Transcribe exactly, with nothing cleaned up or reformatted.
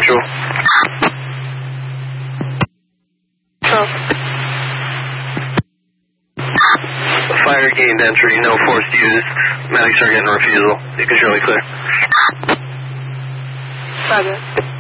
Actual. Oh. Fire gained entry, no force used. Medics are getting refusal. You can surely clear. Roger.